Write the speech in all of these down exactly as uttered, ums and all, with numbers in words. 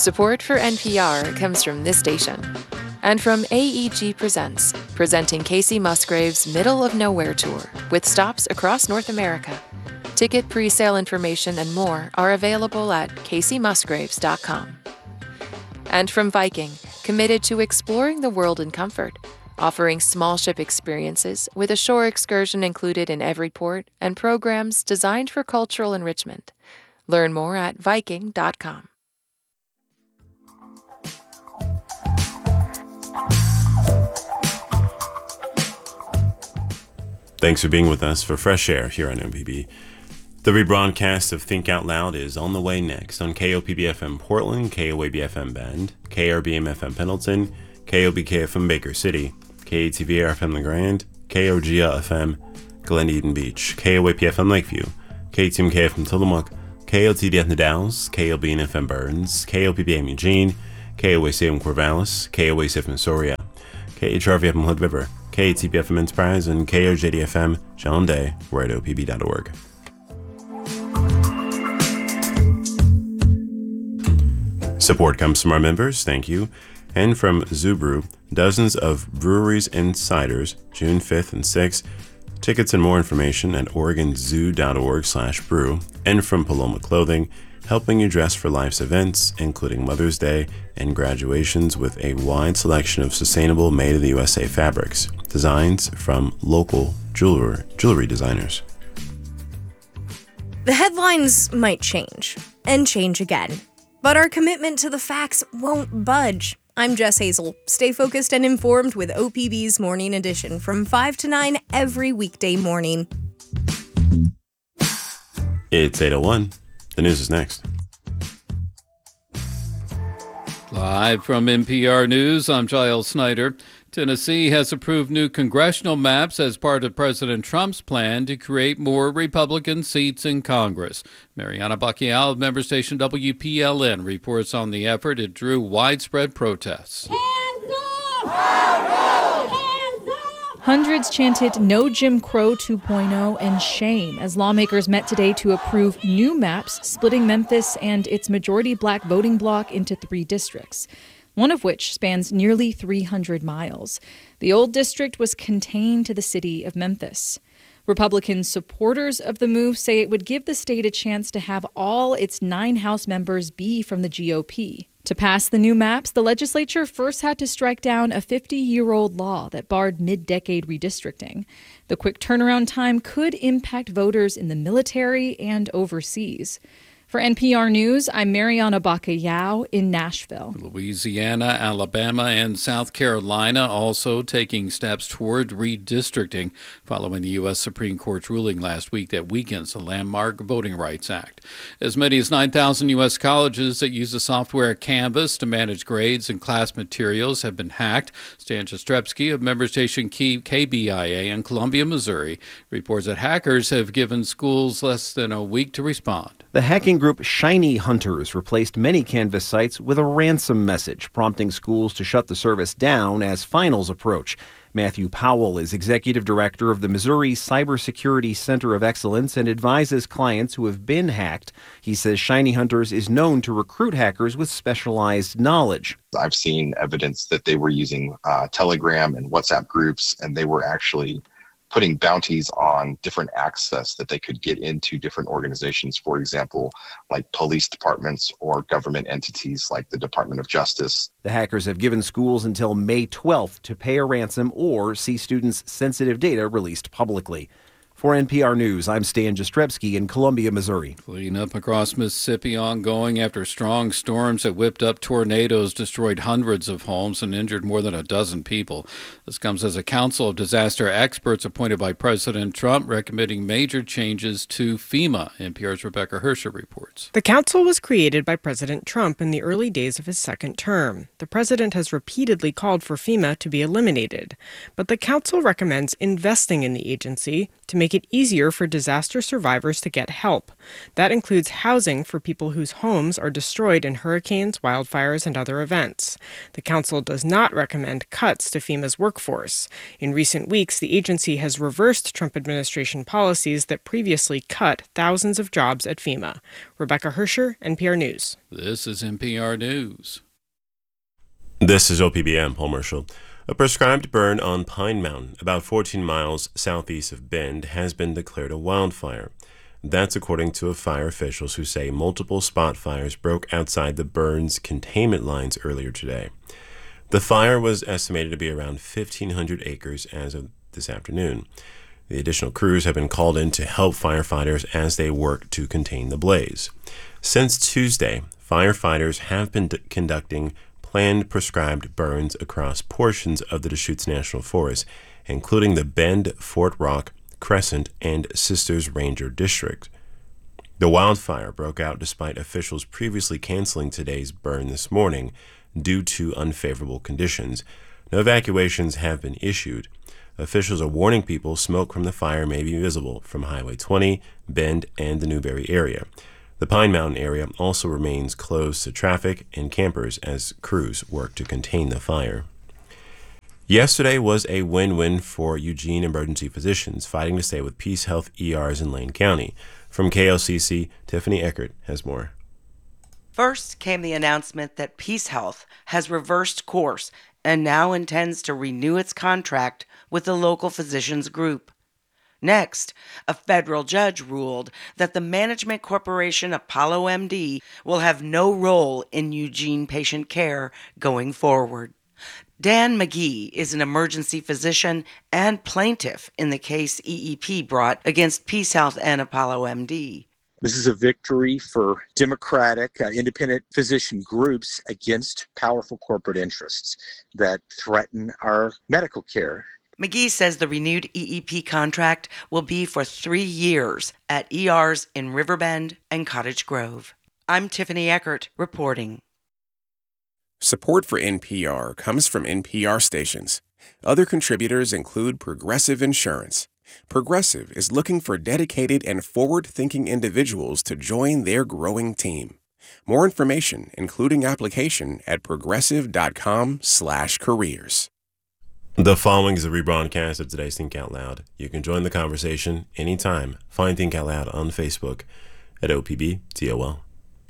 Support for N P R comes from this station and from A E G Presents, presenting Casey Musgrave's Middle of Nowhere Tour with stops across North America. Ticket pre-sale information and more are available at casey musgraves dot com. And from Viking, committed to exploring the world in comfort, offering small ship experiences with a shore excursion included in every port and programs designed for cultural enrichment. Learn more at viking dot com. Thanks for being with us for Fresh Air here on M P B. The rebroadcast of Think Out Loud is on the way next on K O P B F M Portland, K O A B F M Bend, K R B M F M Pendleton, K O B K F M Baker City, K A T V A F M LaGrande, K O G L F M Glen Eden Beach, K O A P F M Lakeview, K T M K F M Tillamook, K O T D F M Dalles, K O B N F M Burns, K O P B M Eugene, K O A C F M Corvallis, K O A C F M Soria, K H R V F M Hood River, K A T B F M Enterprise, and K O J D F M John Day, right O P B dot org. Support comes from our members, thank you, and from Zoo Brew, dozens of breweries and ciders, June fifth and sixth. Tickets and more information at oregon zoo dot org slash brew, and from Paloma Clothing, helping you dress for life's events, including Mother's Day and graduations, with a wide selection of sustainable made-in-the-U S A fabrics, designs from local jeweler, jewelry designers. The headlines might change, and change again, but our commitment to the facts won't budge. I'm Jess Hazel. Stay focused and informed with O P B's Morning Edition from five to nine every weekday morning. It's eight oh one. The news is next. Live from N P R News, I'm Giles Snyder. Tennessee has approved new congressional maps as part of President Trump's plan to create more Republican seats in Congress. Mariana Bacchial of member station W P L N reports on the effort. It drew widespread protests. Hands up! Hands up! Hands up! Hundreds chanted "No Jim Crow two point oh" and shame as lawmakers met today to approve new maps splitting Memphis and its majority black voting bloc into three districts, one of which spans nearly three hundred miles. The old district was contained to the city of Memphis. Republican supporters of the move say it would give the state a chance to have all its nine House members be from the G O P. To pass the new maps, the legislature first had to strike down a fifty-year-old law that barred mid-decade redistricting. The quick turnaround time could impact voters in the military and overseas. For N P R News, I'm Mariana Bacallao in Nashville. Louisiana, Alabama, and South Carolina also taking steps toward redistricting following the U S Supreme Court's ruling last week that weakens the landmark Voting Rights Act. As many as nine thousand U S colleges that use the software Canvas to manage grades and class materials have been hacked. Stan Jastrzebski of member station K B I A in Columbia, Missouri, reports that hackers have given schools less than a week to respond. The hacking group Shiny Hunters replaced many Canvas sites with a ransom message, prompting schools to shut the service down as finals approach. Matthew Powell is executive director of the Missouri Cybersecurity Center of Excellence and advises clients who have been hacked. He says Shiny Hunters is known to recruit hackers with specialized knowledge. I've seen evidence that they were using uh, Telegram and WhatsApp groups, and they were actually putting bounties on different access that they could get into different organizations, for example, like police departments or government entities like the Department of Justice. The hackers have given schools until May twelfth to pay a ransom or see students' sensitive data released publicly. For N P R News, I'm Stan Jastrzebski in Columbia, Missouri. Cleanup across Mississippi ongoing after strong storms that whipped up tornadoes destroyed hundreds of homes and injured more than a dozen people. This comes as a council of disaster experts appointed by President Trump recommending major changes to FEMA. N P R's Rebecca Hersher reports. The council was created by President Trump in the early days of his second term. The president has repeatedly called for FEMA to be eliminated, but the council recommends investing in the agency to make make it easier for disaster survivors to get help. That includes housing for people whose homes are destroyed in hurricanes, wildfires, and other events. The council does not recommend cuts to FEMA's workforce. In recent weeks, the agency has reversed Trump administration policies that previously cut thousands of jobs at FEMA. Rebecca Hersher, N P R News. This is N P R News. This is O P B. I'm Paul Marshall. A prescribed burn on Pine Mountain, about fourteen miles southeast of Bend, has been declared a wildfire. That's according to fire officials who say multiple spot fires broke outside the burn's containment lines earlier today. The fire was estimated to be around fifteen hundred acres as of this afternoon. The additional crews have been called in to help firefighters as they work to contain the blaze. Since Tuesday, firefighters have been d- conducting planned prescribed burns across portions of the Deschutes National Forest, including the Bend, Fort Rock, Crescent, and Sisters Ranger District. The wildfire broke out despite officials previously canceling today's burn this morning due to unfavorable conditions. No evacuations have been issued. Officials are warning people smoke from the fire may be visible from Highway twenty, Bend, and the Newberry area. The Pine Mountain area also remains closed to traffic and campers as crews work to contain the fire. Yesterday was a win-win for Eugene emergency physicians fighting to stay with Peace Health E Rs in Lane County. From K L C C, Tiffany Eckert has more. First came the announcement that Peace Health has reversed course and now intends to renew its contract with the local physicians group. Next, a federal judge ruled that the management corporation Apollo M D will have no role in Eugene patient care going forward. Dan McGee is an emergency physician and plaintiff in the case E E P brought against Peace Health and Apollo M D. This is a victory for democratic, uh, independent physician groups against powerful corporate interests that threaten our medical care. McGee says the renewed E E P contract will be for three years at E Rs in Riverbend and Cottage Grove. I'm Tiffany Eckert reporting. Support for N P R comes from N P R stations. Other contributors include Progressive Insurance. Progressive is looking for dedicated and forward-thinking individuals to join their growing team. More information, including application, at progressive.com slash careers. The following is a rebroadcast of today's Think Out Loud. You can join the conversation anytime. Find Think Out Loud on Facebook at O P B T O L.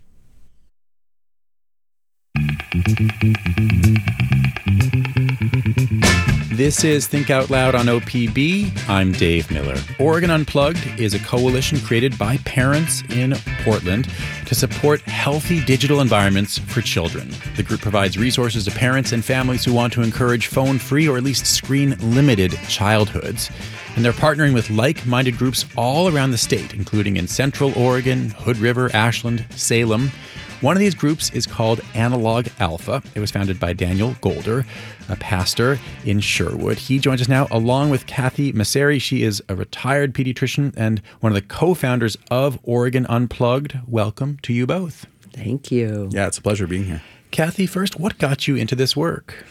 This is Think Out Loud on O P B. I'm Dave Miller. Oregon Unplugged is a coalition created by parents in Portland to support healthy digital environments for children. The group provides resources to parents and families who want to encourage phone-free or at least screen-limited childhoods. And they're partnering with like-minded groups all around the state, including in Central Oregon, Hood River, Ashland, Salem. One of these groups is called Analog Alpha. It was founded by Daniel Golder, a pastor in Sherwood. He joins us now along with Kathy Masseri. She is a retired pediatrician and one of the co-founders of Oregon Unplugged. Welcome to you both. Thank you. Yeah, it's a pleasure being here. Kathy, first, what got you into this work?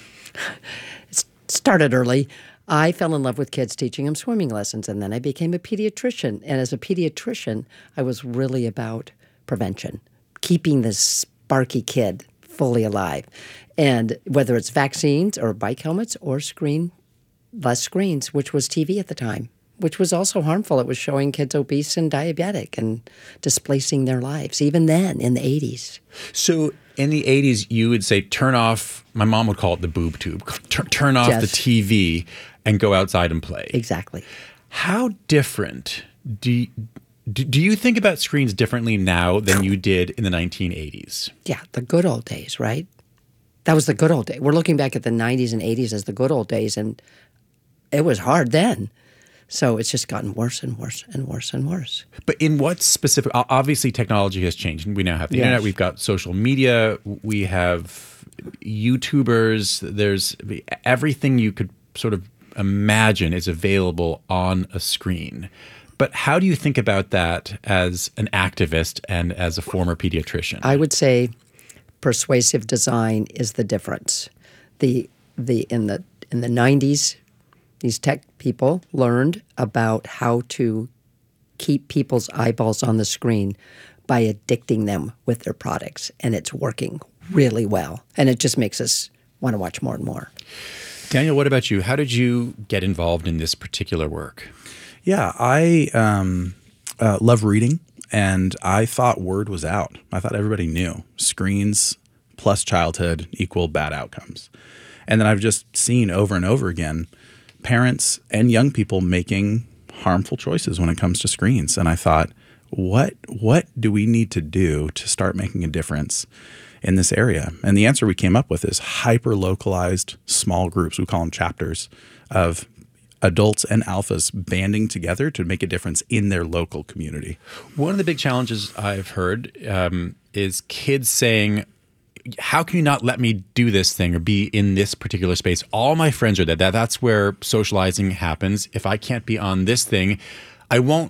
It started early. I fell in love with kids, teaching them swimming lessons, and then I became a pediatrician. And as a pediatrician, I was really about prevention, keeping this sparky kid fully alive. And whether it's vaccines or bike helmets or screen, less screens, which was T V at the time, which was also harmful. It was showing kids obese and diabetic and displacing their lives, even then in the eighties. So in the eighties, you would say turn off, my mom would call it the boob tube, turn, turn off yes. the T V and go outside and play. Exactly. How different do you, do, do you think about screens differently now than you did in the nineteen eighties? Yeah, the good old days, right? That was the good old days. We're looking back at the nineties and eighties as the good old days, and it was hard then. So it's just gotten worse and worse and worse and worse. But in what specific, obviously technology has changed. We now have the yes. internet, we've got social media, we have YouTubers, there's everything you could sort of imagine is available on a screen. But how do you think about that as an activist and as a former pediatrician? I would say persuasive design is the difference. The the in the in the nineties, these tech people learned about how to keep people's eyeballs on the screen by addicting them with their products. And it's working really well. And it just makes us want to watch more and more. Daniel, what about you? How did you get involved in this particular work? Yeah, I um, uh, love reading, and I thought word was out. I thought everybody knew screens plus childhood equal bad outcomes. And then I've just seen over and over again parents and young people making harmful choices when it comes to screens. And I thought, what what do we need to do to start making a difference in this area? And the answer we came up with is hyper-localized small groups. We call them chapters of adults and alphas banding together to make a difference in their local community. One of the big challenges I've heard um, is kids saying, how can you not let me do this thing or be in this particular space? All my friends are there. That, that's where socializing happens. If I can't be on this thing, I won't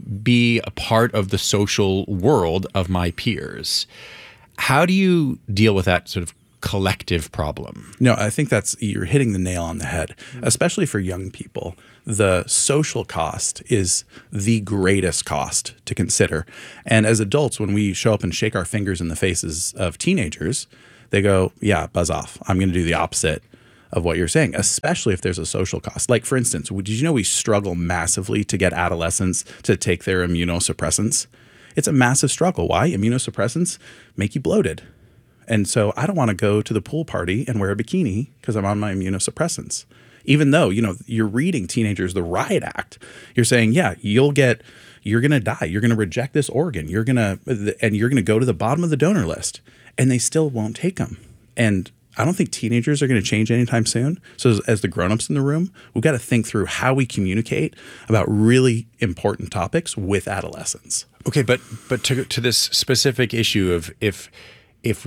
be a part of the social world of my peers. How do you deal with that sort of collective problem? No, I think that's, you're hitting the nail on the head, especially for young people. The social cost is the greatest cost to consider. And as adults, when we show up and shake our fingers in the faces of teenagers, they go, yeah, buzz off. I'm going to do the opposite of what you're saying, especially if there's a social cost. Like, for instance, did you know we struggle massively to get adolescents to take their immunosuppressants? It's a massive struggle. Why? Immunosuppressants make you bloated. And so I don't want to go to the pool party and wear a bikini because I'm on my immunosuppressants. Even though, you know, you're reading teenagers the Riot Act, you're saying, yeah, you'll get, you're going to die. You're going to reject this organ. You're going to, and you're going to go to the bottom of the donor list, and they still won't take them. And I don't think teenagers are going to change anytime soon. So as, as the grownups in the room, we've got to think through how we communicate about really important topics with adolescents. Okay, but but to to this specific issue of if if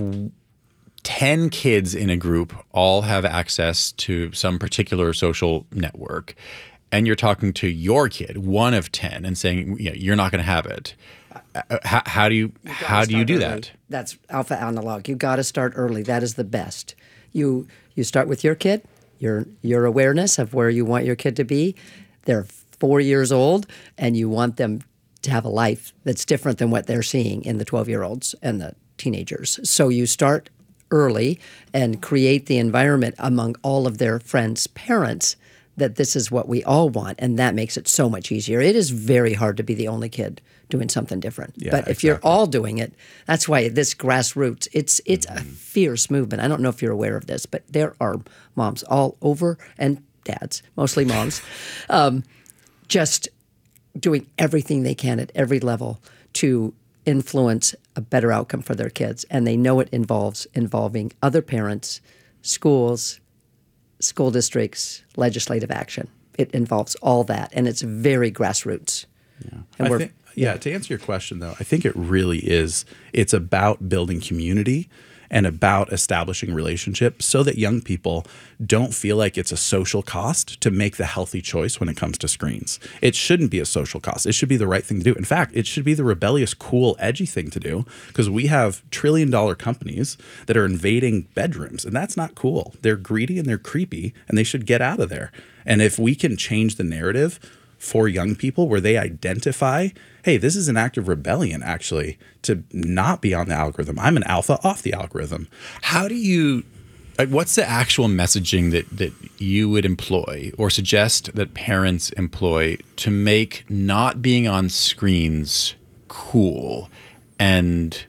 ten kids in a group all have access to some particular social network, and you're talking to your kid, one of ten, and saying, you know, you're not going to have it. How, how do you, you how do you do early. that? That's alpha analog. You got to start early. That is the best. You you start with your kid, your your awareness of where you want your kid to be. They're four years old, and you want them to have a life that's different than what they're seeing in the twelve-year-olds and the teenagers. So you start early and create the environment among all of their friends' parents that this is what we all want, and that makes it so much easier. It is very hard to be the only kid doing something different. Yeah, but if exactly. you're all doing it, that's why this grassroots, it's it's mm-hmm. a fierce movement. I don't know if you're aware of this, but there are moms all over, and dads, mostly moms, um, just doing everything they can at every level to influence a better outcome for their kids. And they know it involves involving other parents, schools, school districts, legislative action. It involves all that, and it's very grassroots. Yeah. And I we're, think, yeah, to answer your question, though, I think it really is, it's about building community and about establishing relationships so that young people don't feel like it's a social cost to make the healthy choice when it comes to screens. It shouldn't be a social cost. It should be the right thing to do. In fact, it should be the rebellious, cool, edgy thing to do, because we have trillion dollar companies that are invading bedrooms, and that's not cool. They're greedy and they're creepy, and they should get out of there. And if we can change the narrative for young people where they identify, hey, this is an act of rebellion, actually, to not be on the algorithm. I'm an alpha off the algorithm. How do you, like, what's the actual messaging that, that you would employ or suggest that parents employ to make not being on screens cool and,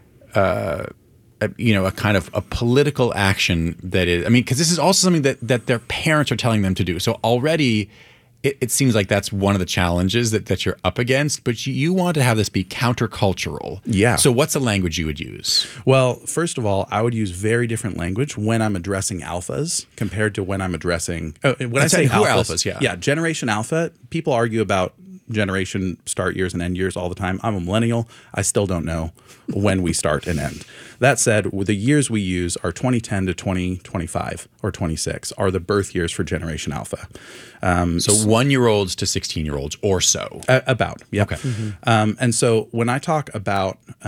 uh, a, you know, a kind of a political action that is, I mean, because this is also something that, that their parents are telling them to do. So already It, it seems like that's one of the challenges that, that you're up against, but you, you want to have this be countercultural. Yeah. So what's the language you would use? Well, first of all, I would use very different language when I'm addressing alphas compared to when I'm addressing, uh, when I, I say who alphas, are alphas, yeah. Yeah, Generation Alpha, people argue about generation start years and end years all the time. I'm a millennial. I still don't know when we start and end. That said, the years we use are twenty ten to twenty twenty-five or twenty-six are the birth years for Generation Alpha. Um, so one-year-olds to sixteen-year-olds or so. Uh, about, yeah. Okay. Mm-hmm. Um, and so when I talk about um,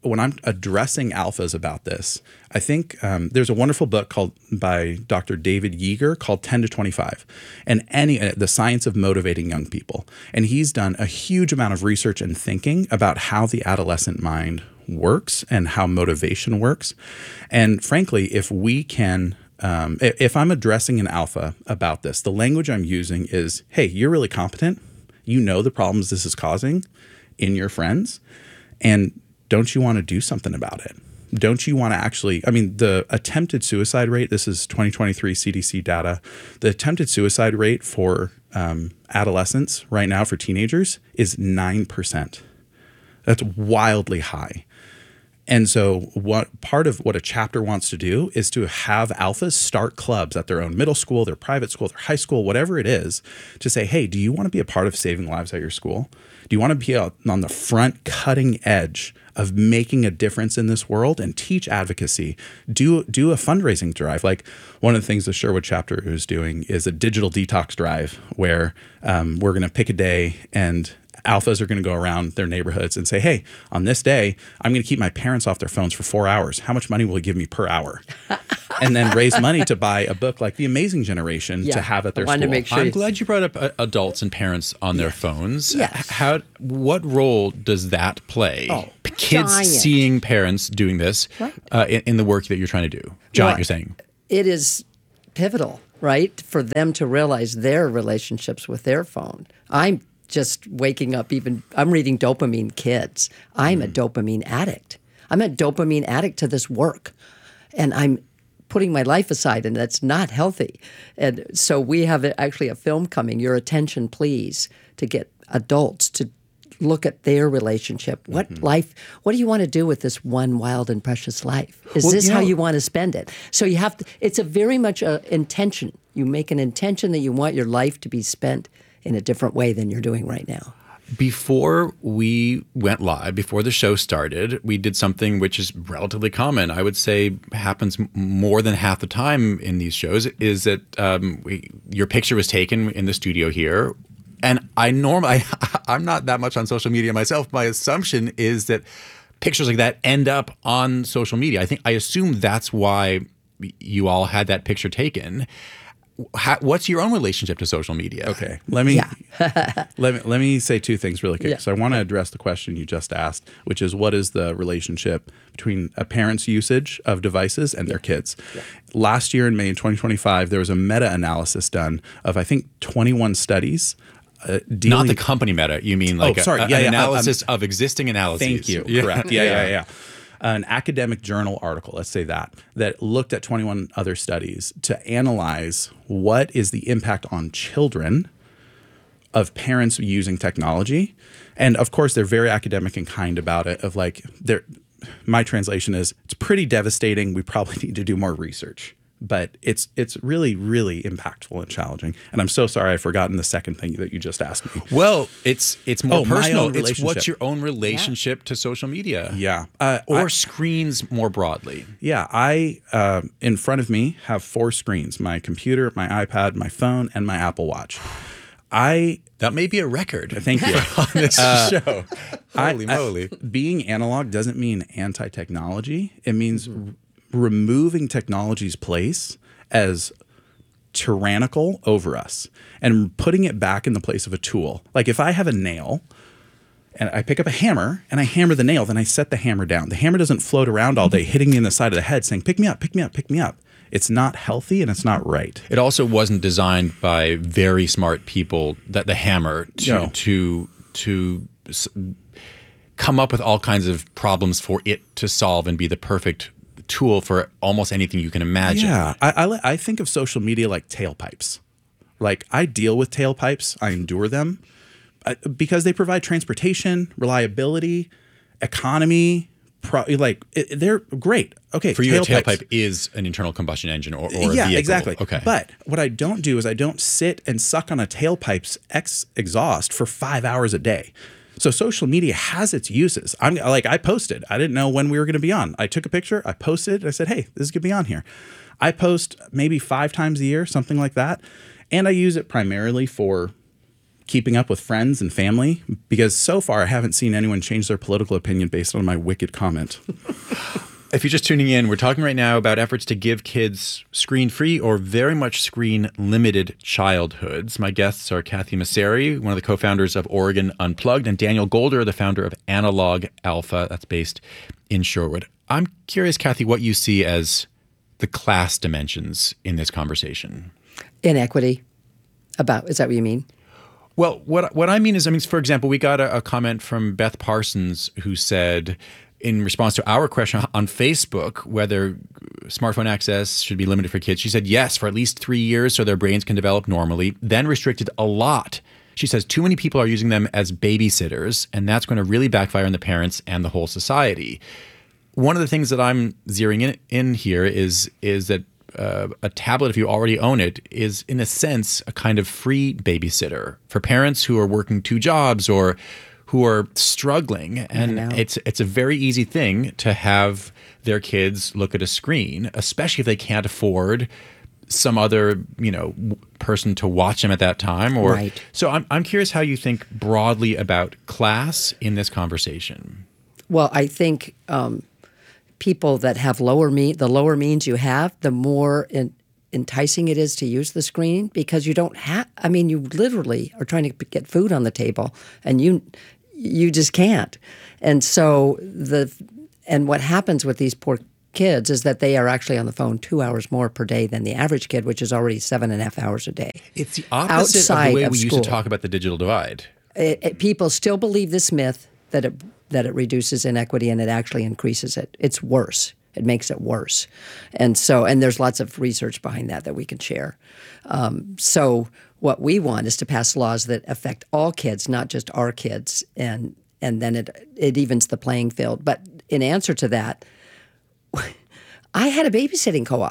when I'm addressing alphas about this, I think um, there's a wonderful book called by Doctor David Yeager called ten to twenty-five, and any uh, the science of motivating young people. And he's done a huge amount of research and thinking about how the adolescent mind works and how motivation works. And frankly, if we can Um, if I'm addressing an alpha about this, the language I'm using is, hey, you're really competent. You know the problems this is causing in your friends. And don't you want to do something about it? Don't you want to actually, I mean, the attempted suicide rate, this is twenty twenty-three C D C data, the attempted suicide rate for um, adolescents right now for teenagers is nine percent. That's wildly high. And so what part of what a chapter wants to do is to have alphas start clubs at their own middle school, their private school, their high school, whatever it is, to say, hey, do you want to be a part of saving lives at your school? Do you want to be on the front cutting edge of making a difference in this world and teach advocacy? Do do a fundraising drive. Like one of the things the Sherwood chapter is doing is a digital detox drive where um, we're going to pick a day and alphas are going to go around their neighborhoods and say, hey, on this day, I'm going to keep my parents off their phones for four hours. How much money will you give me per hour? And then raise money to buy a book like The Amazing Generation yeah, to have at their school. To make sure I'm glad you brought up uh, adults and parents on their yeah. phones. Yes. How, what role does that play? Oh, Kids giant. seeing parents doing this right. uh, in, in the work that you're trying to do. John, well, you're saying. It is pivotal, right, for them to realize their relationships with their phone. I'm just waking up even, I'm reading Dopamine Kids. I'm mm. a dopamine addict. I'm a dopamine addict to this work. And I'm putting my life aside, and that's not healthy. And so we have actually a film coming, Your Attention Please, to get adults to look at their relationship. What mm-hmm. life, what do you want to do with this one wild and precious life? Is well, this you how know, you want to spend it? So you have to, it's a very much a intention. You make an intention that you want your life to be spent in a different way than you're doing right now. Before we went live, before the show started, we did something which is relatively common. I would say happens more than half the time in these shows, is that um, we, your picture was taken in the studio here. And I normally, I'm not that much on social media myself. My assumption is that pictures like that end up on social media. I think, I assume that's why you all had that picture taken. How, what's your own relationship to social media? Okay, let me yeah. let me let me say two things really quick. Yeah. So I want to address the question you just asked, which is what is the relationship between a parent's usage of devices and yeah. their kids? Yeah. Last year in May in twenty twenty-five, there was a meta-analysis done of I think twenty-one studies. Uh, dealing, Not the company meta. You mean like oh, sorry. a, yeah, an yeah, analysis um, of existing analyses? Thank you. Yeah. Correct. Yeah, yeah, yeah. yeah. An academic journal article, let's say that, that looked at twenty-one other studies to analyze what is the impact on children of parents using technology. And of course, they're very academic and kind about it, of like, they're, my translation is, it's pretty devastating. We probably need to do more research. But it's it's really, really impactful and challenging. And I'm so sorry I've forgotten the second thing that you just asked me. Well, it's it's more oh, personal. It's what's your own relationship yeah. to social media. Yeah. Uh, or I, screens more broadly. Yeah. I, uh, in front of me, have four screens. My computer, my iPad, my phone, and my Apple Watch. I That may be a record. Thank you. on this uh, show. Holy I, moly. I, being analog doesn't mean anti-technology. It means... Mm-hmm. removing technology's place as tyrannical over us and putting it back in the place of a tool. Like if I have a nail and I pick up a hammer and I hammer the nail, then I set the hammer down. The hammer doesn't float around all day hitting me in the side of the head saying, pick me up, pick me up, pick me up. It's not healthy and it's not right. It also wasn't designed by very smart people, that the hammer to No. to to come up with all kinds of problems for it to solve and be the perfect tool for almost anything you can imagine. Yeah, I, I, I think of social media like tailpipes. Like I deal with tailpipes, I endure them uh, because they provide transportation, reliability, economy. Pro, like it, they're great. Okay, for you, tailpipes. a tailpipe is an internal combustion engine or, or yeah, a vehicle. exactly. Okay, but what I don't do is I don't sit and suck on a tailpipe's ex exhaust for five hours a day. So social media has its uses. I'm like, I posted. I didn't know when we were going to be on. I took a picture. I posted. I said, hey, this is going to be on here. I post maybe five times a year, something like that. And I use it primarily for keeping up with friends and family? Because so far I haven't seen anyone change their political opinion based on my wicked comment. If you're just tuning in, we're talking right now about efforts to give kids screen-free or very much screen-limited childhoods. My guests are Kathy Masseri, one of the co-founders of Oregon Unplugged, and Daniel Golder, the founder of Analog Alpha, that's based in Sherwood. I'm curious, Kathy, what you see as the class dimensions in this conversation. Inequity. About, is that what you mean? Well, what what I mean is, I mean, for example, we got a, a comment from Beth Parsons who said, in response to our question on Facebook, whether smartphone access should be limited for kids, she said yes, for at least three years so their brains can develop normally, then restricted a lot. She says too many people are using them as babysitters, and that's going to really backfire on the parents and the whole society. One of the things that I'm zeroing in, in here is, is that uh, a tablet, if you already own it, is in a sense a kind of free babysitter for parents who are working two jobs or who are struggling, and it's it's a very easy thing to have their kids look at a screen, especially if they can't afford some other, you know, person to watch them at that time. Or right. So I'm I'm curious how you think broadly about class in this conversation. Well, I think um, people that have lower mean, the lower means you have, the more in, enticing it is to use the screen, because you don't have. I mean, you literally are trying to get food on the table, and you. You just can't. And so the and what happens with these poor kids is that they are actually on the phone two hours more per day than the average kid, which is already seven and a half hours a day. It's the opposite outside of the way of we school. used to talk about the digital divide. It, it, people still believe this myth that it that it reduces inequity, and it actually increases it. It's worse. It makes it worse. And so, and there's lots of research behind that that we can share. Um, so what we want is to pass laws that affect all kids, not just our kids, and and then it it evens the playing field. But in answer to that, I had a babysitting co-op.